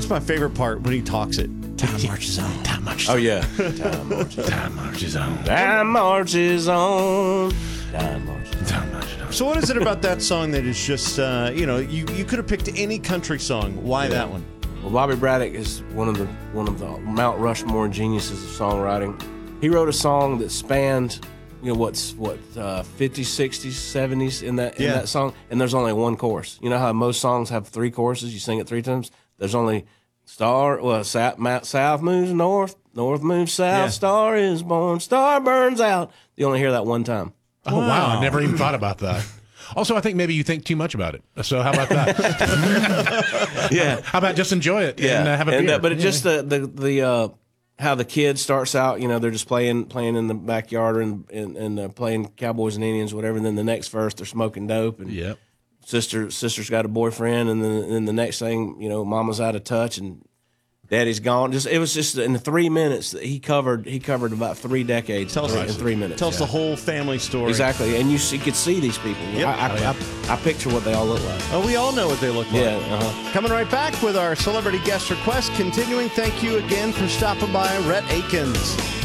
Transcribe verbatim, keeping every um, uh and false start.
That's my favorite part when he talks it. Time marches on. Time marches Oh, on. yeah. Time marches on. Time marches on. Time marches on. Time marches on. Time marches on. So what is it about that song that is just, uh, you know, you, you could have picked any country song. Why Yeah. that one? Well, Bobby Braddock is one of the one of the Mount Rushmore geniuses of songwriting. He wrote a song that spanned, you know, what's what uh, fifties, sixties, seventies in that Yeah. in that song, and there's only one chorus. You know how most songs have three choruses? You sing it three times. There's only star. Well, south, south moves north, north moves south. Yeah. Star is born, star burns out. You only hear that one time. Oh, wow. I never even thought about that. Also, I think maybe you think too much about it. So how about that? Yeah. How about just enjoy it Yeah, and uh, have a and, beer? uh, but it just the the the uh, how the kid starts out. You know, they're just playing playing in the backyard and and, and uh, playing Cowboys and Indians, whatever. And then the next verse, they're smoking dope, and Yep. sister sister's got a boyfriend, and then then the next thing, you know, mama's out of touch and daddy's gone. Just it was just in the three minutes that he covered. He covered about three decades Tell us in three minutes. Tell us the whole family story. Exactly, and you, see, you could see these people. Yep. I, I, I, I picture what they all look like. Oh, we all know what they look like. Yeah. Uh-huh. Coming right back with our celebrity guest request. Continuing, thank you again for stopping by, Rhett Akins.